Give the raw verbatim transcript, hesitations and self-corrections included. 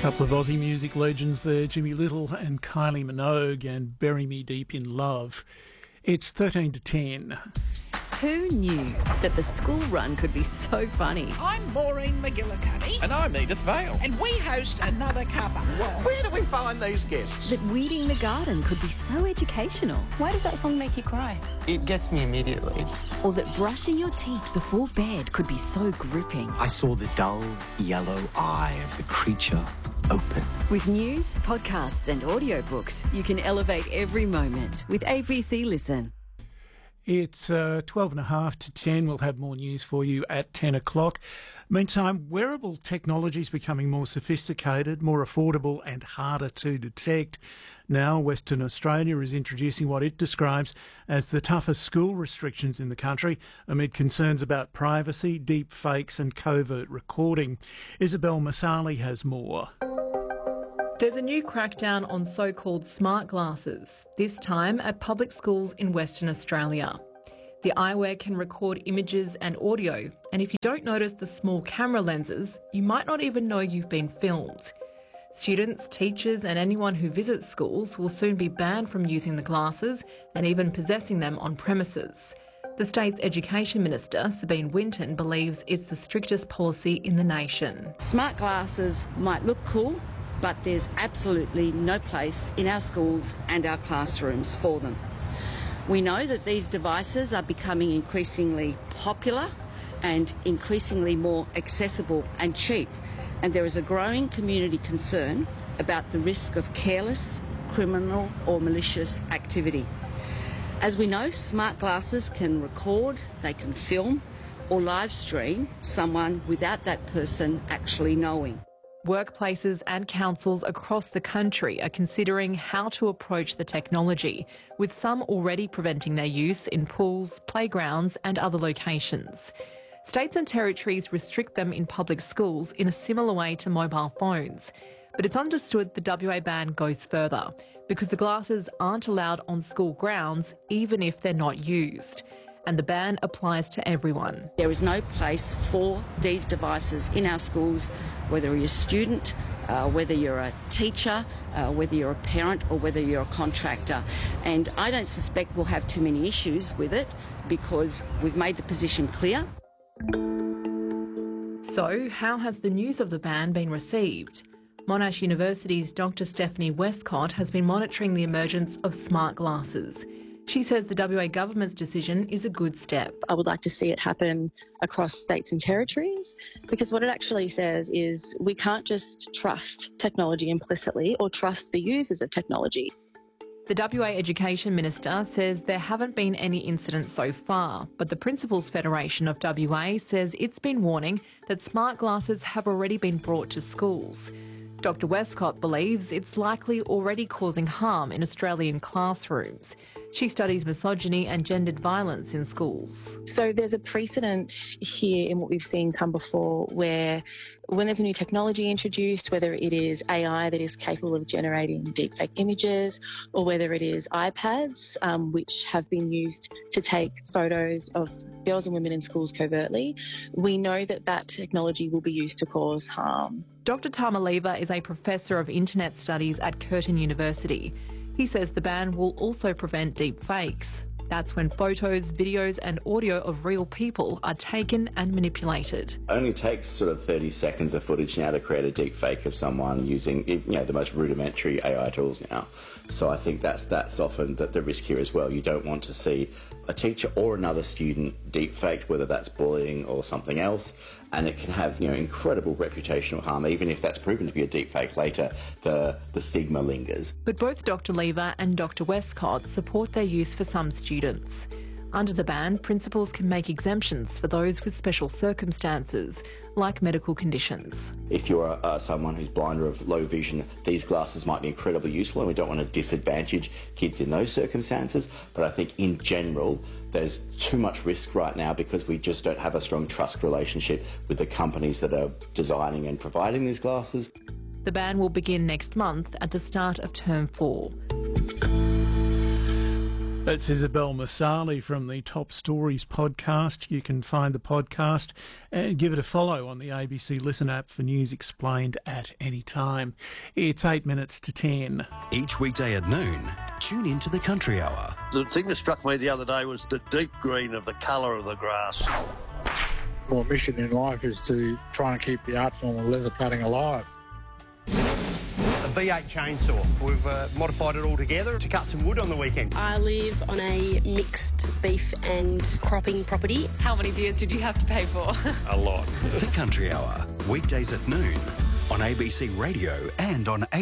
Couple of Aussie music legends there, Jimmy Little and Kylie Minogue, and Bury Me Deep in Love. It's thirteen to ten. Who knew that the school run could be so funny? I'm Maureen McGillicuddy. And I'm Edith Vale. And we host Another Cuppa. Where do we find these guests? That weeding the garden could be so educational. Why does that song make you cry? It gets me immediately. Or that brushing your teeth before bed could be so gripping. I saw the dull yellow eye of the creature open. With news, podcasts and audiobooks, you can elevate every moment with A B C Listen. It's uh, twelve and a half to ten. We'll have more news for you at ten o'clock. Meantime, wearable technology is becoming more sophisticated, more affordable and harder to detect. Now, Western Australia is introducing what it describes as the toughest school restrictions in the country amid concerns about privacy, deep fakes and covert recording. Isabel Masali has more. There's a new crackdown on so-called smart glasses, this time at public schools in Western Australia. The eyewear can record images and audio, and if you don't notice the small camera lenses, you might not even know you've been filmed. Students, teachers and anyone who visits schools will soon be banned from using the glasses and even possessing them on premises. The state's Education Minister, Sabine Winton, believes it's the strictest policy in the nation. Smart glasses might look cool, but there's absolutely no place in our schools and our classrooms for them. We know that these devices are becoming increasingly popular and increasingly more accessible and cheap, and there is a growing community concern about the risk of careless, criminal or malicious activity. As we know, smart glasses can record, they can film or live stream someone without that person actually knowing. Workplaces and councils across the country are considering how to approach the technology, with some already preventing their use in pools, playgrounds and other locations. States and territories restrict them in public schools in a similar way to mobile phones. But it's understood the W A ban goes further, because the glasses aren't allowed on school grounds even if they're not used. And the ban applies to everyone. There is no place for these devices in our schools, whether you're a student, uh, whether you're a teacher, uh, whether you're a parent or whether you're a contractor. And I don't suspect we'll have too many issues with it because we've made the position clear. So, how has the news of the ban been received? Monash University's Doctor Stephanie Westcott has been monitoring the emergence of smart glasses. She says the W A government's decision is a good step. I would like to see it happen across states and territories, because what it actually says is we can't just trust technology implicitly or trust the users of technology. The W A Education Minister says there haven't been any incidents so far, but the Principals Federation of W A says it's been warning that smart glasses have already been brought to schools. Doctor Westcott believes it's likely already causing harm in Australian classrooms. She studies misogyny and gendered violence in schools. So there's a precedent here in what we've seen come before where when there's a new technology introduced, whether it is A I that is capable of generating deepfake images or whether it is iPads, um, which have been used to take photos of girls and women in schools covertly, we know that that technology will be used to cause harm. Doctor Tama Lever is a professor of internet studies at Curtin University. He says the ban will also prevent deep fakes. That's when photos, videos and audio of real people are taken and manipulated. It only takes sort of thirty seconds of footage now to create a deep fake of someone using, you know, the most rudimentary A I tools now. So I think that's that's often the, the risk here as well. You don't want to see a teacher or another student deep faked, whether that's bullying or something else, and it can have, you know, incredible reputational harm. Even if that's proven to be a deep fake later, the, the stigma lingers. But both Doctor Lever and Doctor Westcott support their use for some students. Under the ban, principals can make exemptions for those with special circumstances, like medical conditions. If you're uh, someone who's blind or of low vision, these glasses might be incredibly useful, and we don't want to disadvantage kids in those circumstances. But I think in general, there's too much risk right now because we just don't have a strong trust relationship with the companies that are designing and providing these glasses. The ban will begin next month at the start of term four. That's Isabel Masali from the Top Stories podcast. You can find the podcast and give it a follow on the A B C Listen app for news explained at any time. It's eight minutes to ten. Each weekday at noon, tune into the Country Hour. The thing that struck me the other day was the deep green of the colour of the grass. My mission in life is to try and keep the art form of leather cutting alive. A V eight chainsaw. We've uh, modified it all together to cut some wood on the weekend. I live on a mixed beef and cropping property. How many beers did you have to pay for? A lot. The Country Hour, weekdays at noon on A B C Radio and on A B C